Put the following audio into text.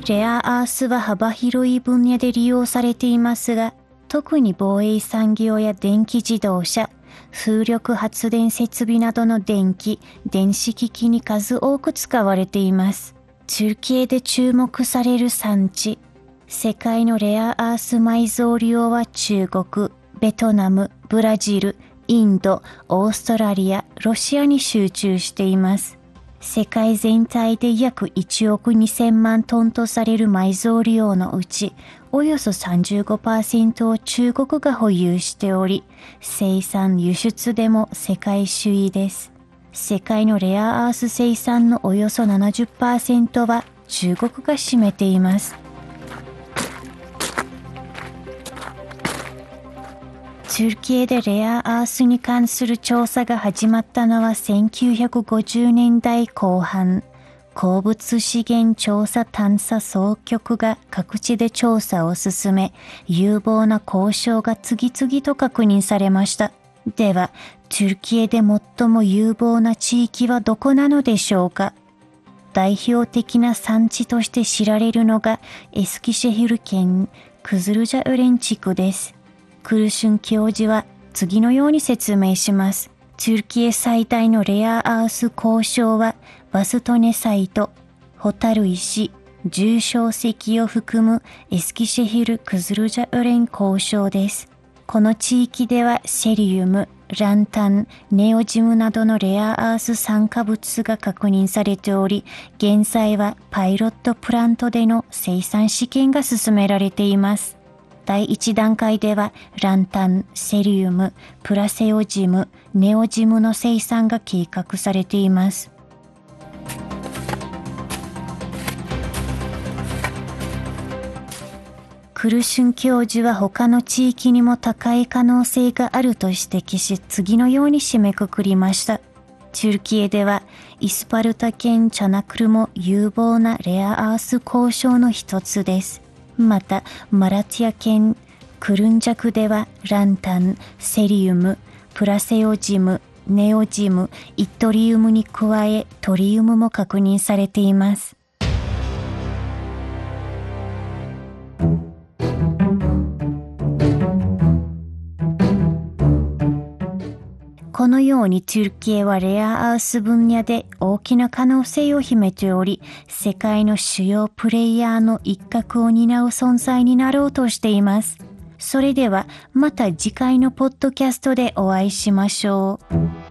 レアアースは幅広い分野で利用されていますが、特に防衛産業や電気自動車、風力発電設備などの電子機器に数多く使われています。トルキエで注目される産地。世界のレアアース埋蔵量は中国、ベトナム、ブラジル、インド、オーストラリア、ロシアに集中しています。世界全体で約1億2000万トンとされる埋蔵量のうち、およそ 35% を中国が保有しており、生産輸出でも世界首位です。世界のレアアース生産のおよそ 70% は中国が占めています。トルキエでレアアースに関する調査が始まったのは1950年代後半。鉱物資源調査探査総局が各地で調査を進め、有望な鉱床が次々と確認されました。では、トルキエで最も有望な地域はどこなのでしょうか。代表的な産地として知られるのがエスキシェヒル県クズルジャウレン地区です。クルシュン教授は次のように説明します。トルキエ最大のレアアース鉱床はバストネサイト、ホタル石、重晶石を含むエスキシェヒルクズルジャウレン鉱床です。この地域ではセリウム、ランタン、ネオジムなどのレアアース酸化物が確認されており、現在はパイロットプラントでの生産試験が進められています。第1段階ではランタン、セリウム、プラセオジム、ネオジムの生産が計画されています。クルシュン教授は他の地域にも高い可能性があると指摘し、次のように締めくくりました。トルキエではイスパルタ県チャナクルも有望なレアアース鉱床の一つです。また、マラティア県クルンジャクではランタン、セリウム、プラセオジム、ネオジム、イトリウムに加えトリウムも確認されています。このようにトルキエはレアアース分野で大きな可能性を秘めており、世界の主要プレイヤーの一角を担う存在になろうとしています。それではまた次回のポッドキャストでお会いしましょう。